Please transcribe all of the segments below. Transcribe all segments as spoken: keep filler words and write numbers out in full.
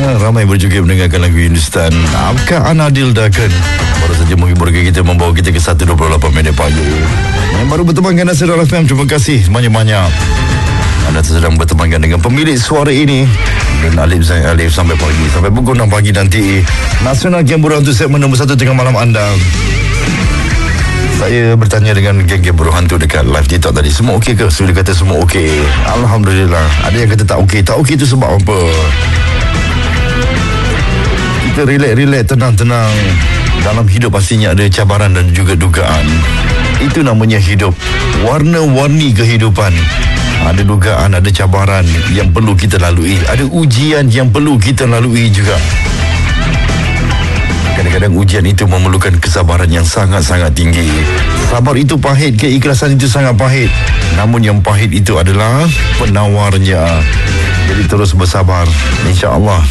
Ramai berjoget mendengarkan lagu Hindustan. Apakah Anadil Dakan baru saja menghiburkan kita, membawa kita ke satu dua puluh lapan minit pagi. Yang baru bertemankan Nasirat F M, terima kasih banyak-banyak. Anda sedang bertemankan dengan pemilik suara ini dan Alif saya Alif sampai pagi, sampai pukul enam pagi nanti. Nasional Gembura untuk segmen nombor satu tengah malam anda. Saya bertanya dengan geng-geng buruh hantu dekat live TikTok tadi, semua okey ke? Sudah kata semua okey. Alhamdulillah. Ada yang kata tak okey. Tak okey itu sebab apa? Kita relax-relax, tenang-tenang. Dalam hidup pastinya ada cabaran dan juga dugaan. Itu namanya hidup. Warna-warni kehidupan. Ada dugaan, ada cabaran yang perlu kita lalui. Ada ujian yang perlu kita lalui juga. Kadang-kadang ujian itu memerlukan kesabaran yang sangat-sangat tinggi. Sabar itu pahit, keikhlasan itu sangat pahit. Namun yang pahit itu adalah penawarnya. Jadi terus bersabar, insya-Allah.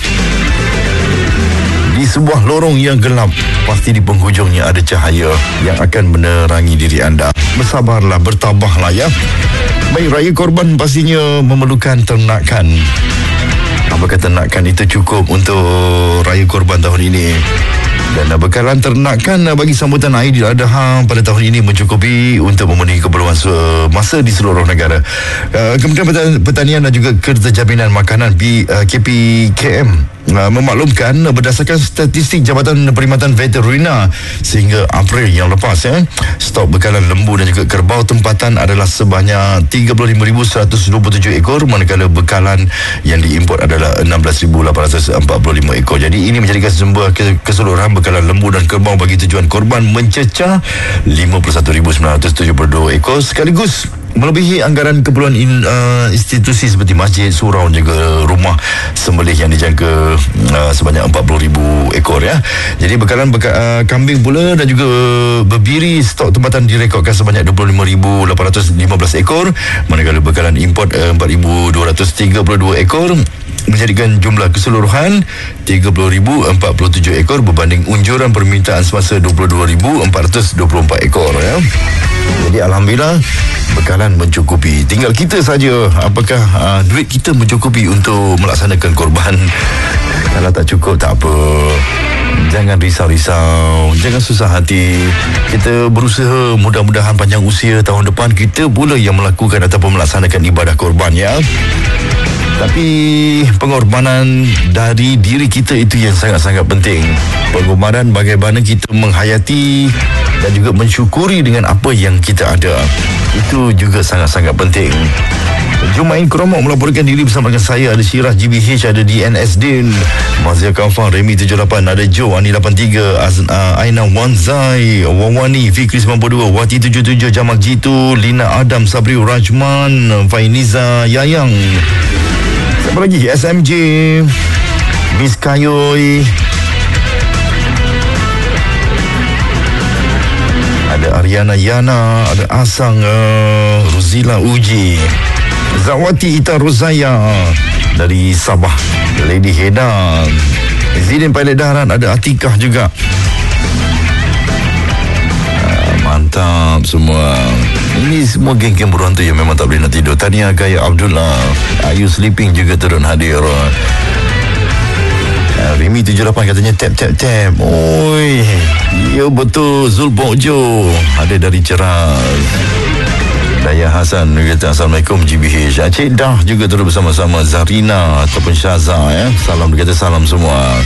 Di sebuah lorong yang gelap, pasti di penghujungnya ada cahaya yang akan menerangi diri anda. Bersabarlah, bertabahlah ya. Baik, raya korban pastinya memerlukan ternakan. Apakah ternakan itu cukup untuk raya korban tahun ini? Dan bekalan ternakan bagi sambutan Aidiladha pada tahun ini mencukupi untuk memenuhi keperluan masa di seluruh negara. Uh, Kementerian Pertanian dan juga Kerja Jaminan Makanan K P K M uh, memaklumkan berdasarkan statistik Jabatan Perkhidmatan Veterina sehingga April yang lepas, eh, stok bekalan lembu dan juga kerbau tempatan adalah sebanyak tiga puluh lima ribu seratus dua puluh tujuh ekor, manakala bekalan yang diimport adalah enam belas ribu lapan ratus empat puluh lima ekor. Jadi ini menjadikan sebuah keseluruhan bekalan lembu dan kerbau bagi tujuan korban mencecah lima puluh satu ribu sembilan ratus tujuh puluh dua ekor, sekaligus melebihi anggaran keperluan in, uh, institusi seperti masjid, surau dan juga rumah sembelih yang dijangka uh, sebanyak empat puluh ribu ekor ya. Jadi bekalan beka, uh, kambing pula dan juga berbiri stok tempatan direkodkan sebanyak dua puluh lima ribu lapan ratus lima belas ekor, manakala bekalan import uh, empat ribu dua ratus tiga puluh dua ekor, menjadikan jumlah keseluruhan tiga puluh ribu empat puluh tujuh ekor berbanding unjuran permintaan semasa dua puluh dua ribu empat ratus dua puluh empat ekor ya. Jadi alhamdulillah bekalan mencukupi. Tinggal kita saja apakah uh, duit kita mencukupi untuk melaksanakan korban. Kalau tak cukup tak apa. Jangan risau-risau, jangan susah hati. Kita berusaha, mudah-mudahan panjang usia tahun depan kita pula yang melakukan ataupun melaksanakan ibadah korban ya. Tapi pengorbanan dari diri kita itu yang sangat-sangat penting. Pengorbanan bagaimana kita menghayati dan juga mensyukuri dengan apa yang kita ada. Itu juga sangat-sangat penting. Jumain Kromok melaporkan diri bersama dengan saya. Ada Syirah G B H, ada D N S Din, Mazia Kafang, Remy tujuh lapan, ada Joe Ani lapan tiga, Az, uh, Aina Wanzai, Wawani, Fikri sembilan puluh dua, Wati tujuh tujuh, Jamal Jitu, Lina Adam, Sabri Rajman, Fainiza Yayang. Siapa lagi? S M J, Miss Kayoy, ada Ariana Yana, ada Asang, uh, Ruzila Uji, Zawati Ita Rozaya dari Sabah, Lady Heda, Zidin Pilot Daharan, ada Atikah juga. uh, Mantap semua. Ini semua geng-geng berhantu yang memang tak boleh nak tidur. Tania Gaya Abdullah, Are You Sleeping juga turun hadir. uh, Remy tujuh lapan katanya tap tap tap. Oi, ya betul. Zulbok Jo ada dari Ceras. Daya Hasan kata Assalamualaikum G B H. Cik Dah juga terus bersama-sama. Zarina ataupun Syaza ya. Salam, dia kata salam semua.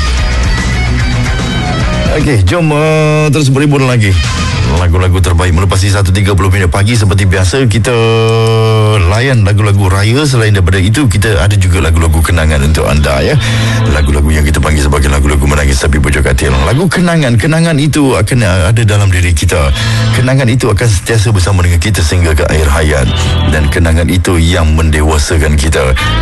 Okey, jom uh, terus berhibur lagi. Lagu-lagu terbaik melepasi satu tiga puluh minit pagi. Seperti biasa kita layan lagu-lagu raya. Selain daripada itu kita ada juga lagu-lagu kenangan untuk anda ya. Lagu-lagu yang kita panggil sebagai lagu-lagu menangis tapi pujuk katil. Lagu kenangan. Kenangan itu akan ada dalam diri kita. Kenangan itu akan sentiasa bersama dengan kita sehingga ke akhir hayat. Dan kenangan itu yang mendewasakan kita.